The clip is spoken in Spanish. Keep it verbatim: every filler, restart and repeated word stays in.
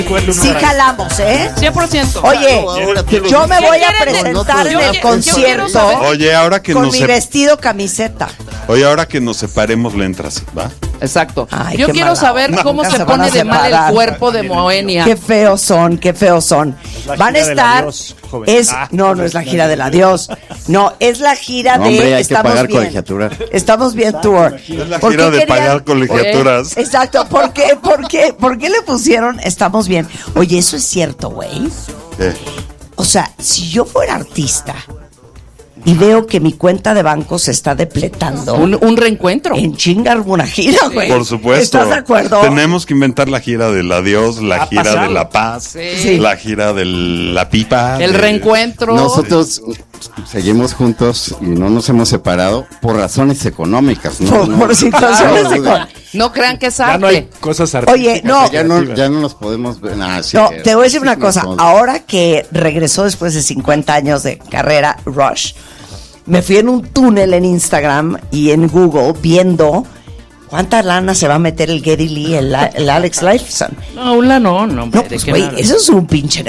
Sí jalamos, ¿eh? cien por ciento. Oye, yo me voy a presentar en el concierto. Oye, ahora que con nos mi se- vestido camiseta. Oye, ahora que nos separemos le entras, ¿va? Exacto. Ay, Yo qué quiero mala saber onda. cómo Nunca se se van pone a de mal separar. el cuerpo de Moenia. Qué feos son, qué feos son. la Van a gira del estar. adiós, joven. Es, Ah. no, no es la gira del adiós. No, es la gira No, de. hombre, hay que estamos pagar bien. colegiatura. Estamos bien tour. Es la ¿Por gira qué de querían- pagar colegiaturas. Exacto. ¿Por qué, por qué, por qué le pusieron estamos bien? Oye, eso es cierto, güey. ¿Qué? O sea, si yo fuera artista y veo que mi cuenta de banco se está depletando, Un, un reencuentro. en chingar una gira, güey. Por supuesto. ¿Estás de acuerdo? Tenemos que inventar la gira del adiós, la Ha gira pasado. de la paz, Sí. la gira de la pipa. El de- reencuentro. Nosotros seguimos juntos y no nos hemos separado por razones económicas, ¿no? Por, No, por situaciones no, de... no, No crean que es Ya arte. no hay cosas artísticas. Oye, no. ya no, ya no nos podemos ver. Nah, sí, No, eh, te voy a decir sí una nos cosa. podemos- Ahora que regresó después de cincuenta años de carrera, Rush, me fui en un túnel en Instagram y en Google viendo cuánta lana se va a meter el Geddy Lee, el, el Alex Lifeson. No, una no, no, hombre, No, ¿de pues qué güey, nada? eso es un pinche